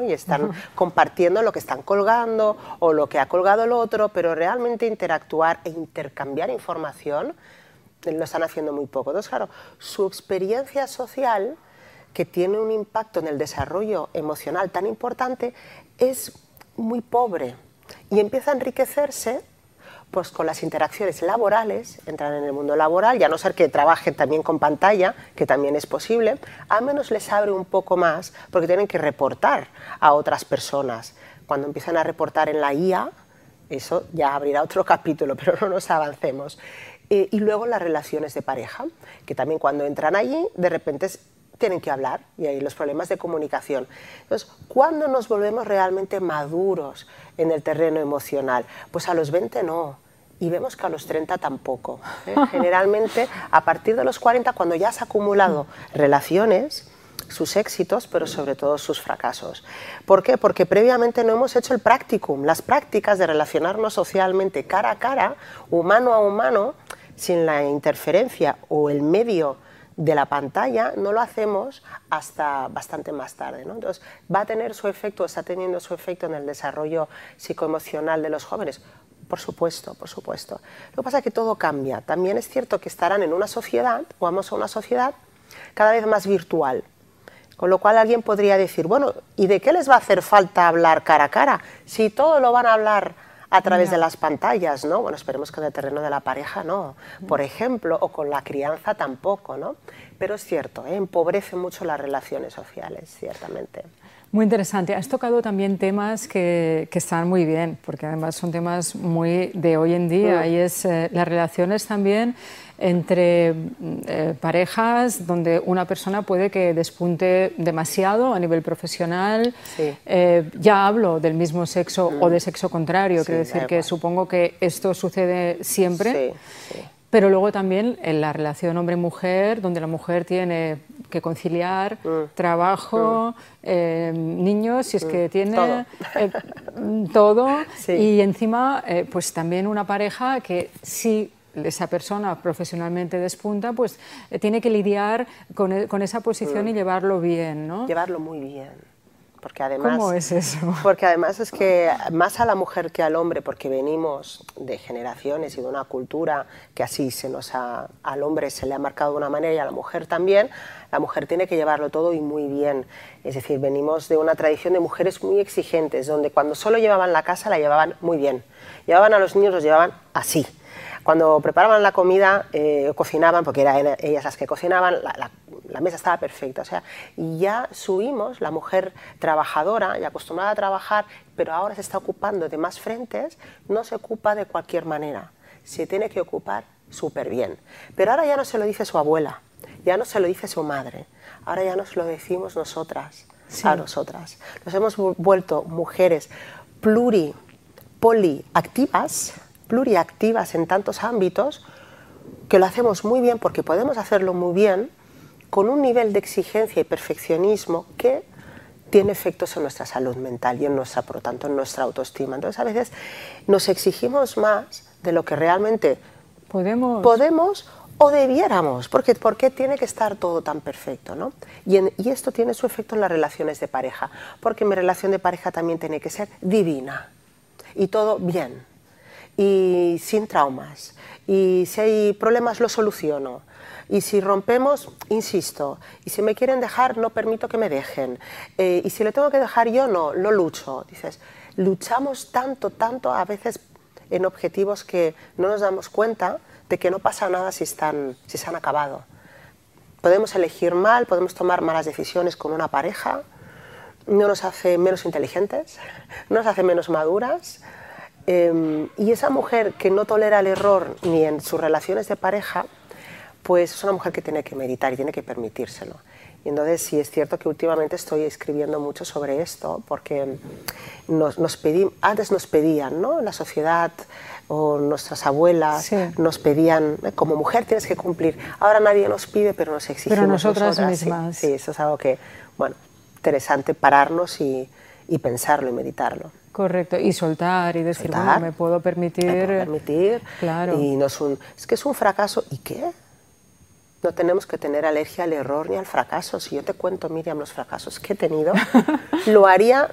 Y están compartiendo lo que están colgando o lo que ha colgado el otro, pero realmente interactuar e intercambiar información lo están haciendo muy poco. Entonces, claro, su experiencia social, que tiene un impacto en el desarrollo emocional tan importante, es muy pobre y empieza a enriquecerse pues con las interacciones laborales, entran en el mundo laboral, y a no ser que trabajen también con pantalla, que también es posible, al menos les abre un poco más, porque tienen que reportar a otras personas. Cuando empiezan a reportar en la IA, eso ya abrirá otro capítulo, pero no nos avancemos. Y luego las relaciones de pareja, que también cuando entran allí, de repente tienen que hablar, y ahí los problemas de comunicación. Entonces, ¿cuándo nos volvemos realmente maduros en el terreno emocional? Pues a los 20 no, y vemos que a los 30 tampoco. Generalmente, a partir de los 40, cuando ya has acumulado relaciones, sus éxitos, pero sobre todo sus fracasos. ¿Por qué? Porque previamente no hemos hecho el practicum, las prácticas de relacionarnos socialmente cara a cara, humano a humano, sin la interferencia o el medio de la pantalla, no lo hacemos hasta bastante más tarde, ¿no? Entonces, ¿va a tener su efecto, está teniendo su efecto en el desarrollo psicoemocional de los jóvenes? Por supuesto, por supuesto. Lo que pasa es que todo cambia. También es cierto que estarán en una sociedad, o vamos a una sociedad cada vez más virtual. Con lo cual alguien podría decir, bueno, ¿y de qué les va a hacer falta hablar cara a cara? Si todo lo van a hablar a través de las pantallas, ¿no? Bueno, esperemos que en el terreno de la pareja no, por ejemplo, o con la crianza tampoco, ¿no? Pero es cierto, empobrece mucho las relaciones sociales, ciertamente. Muy interesante. Has tocado también temas que están muy bien, porque además son temas muy de hoy en día, y es las relaciones también entre parejas donde una persona puede que despunte demasiado a nivel profesional. Sí. Ya hablo del mismo sexo o de sexo contrario, Sí, quiero decir da que igual. supongo que esto sucede siempre. Sí, sí. Pero luego también en la relación hombre-mujer, donde la mujer tiene que conciliar trabajo, niños, si es que tiene todo, Sí. y encima pues también una pareja que si esa persona profesionalmente despunta, pues tiene que lidiar con esa posición y llevarlo bien, ¿no? Llevarlo muy bien. Porque además, ¿Cómo es eso? Porque además es que más a la mujer que al hombre, porque venimos de generaciones y de una cultura que así al hombre se le ha marcado de una manera y a la mujer también, la mujer tiene que llevarlo todo y muy bien. Es decir, venimos de una tradición de mujeres muy exigentes, donde cuando solo llevaban la casa la llevaban muy bien, llevaban a los niños, los llevaban así. Cuando preparaban la comida, cocinaban, porque eran ellas las que cocinaban, la mesa estaba perfecta. O sea, y ya subimos, la mujer trabajadora y acostumbrada a trabajar, pero ahora se está ocupando de más frentes, no se ocupa de cualquier manera. Se tiene que ocupar súper bien. Pero ahora ya no se lo dice su abuela, ya no se lo dice su madre, ahora ya nos lo decimos nosotras, a nosotras. Nos hemos vuelto mujeres pluriactivas en tantos ámbitos, que lo hacemos muy bien porque podemos hacerlo muy bien con un nivel de exigencia y perfeccionismo que tiene efectos en nuestra salud mental y por lo tanto en nuestra autoestima. Entonces a veces nos exigimos más de lo que realmente podemos o debiéramos, porque ¿por qué tiene que estar todo tan perfecto, ¿no? Y esto tiene su efecto en las relaciones de pareja, porque mi relación de pareja también tiene que ser divina y todo bien, y sin traumas, y si hay problemas lo soluciono, y si rompemos, insisto, y si me quieren dejar no permito que me dejen, y si le tengo que dejar yo no lucho. Dices, luchamos tanto a veces en objetivos que no nos damos cuenta de que no pasa nada si se han acabado. Podemos elegir mal, podemos tomar malas decisiones con una pareja, no nos hace menos inteligentes, no nos hace menos maduras. Y esa mujer que no tolera el error ni en sus relaciones de pareja, pues es una mujer que tiene que meditar y tiene que permitírselo. Y entonces sí es cierto que últimamente estoy escribiendo mucho sobre esto, porque antes nos pedían, ¿no? La sociedad o nuestras abuelas nos pedían, como mujer tienes que cumplir. Ahora nadie nos pide, pero nos exigimos pero nosotras mismas. Sí, eso es algo que, bueno, interesante pararnos y pensarlo y meditarlo. Correcto, y soltar y decir, bueno, me puedo permitir. Claro. Y no es que es un fracaso, ¿y qué? No tenemos que tener alergia al error ni al fracaso. Si yo te cuento, Miriam, los fracasos que he tenido, lo haría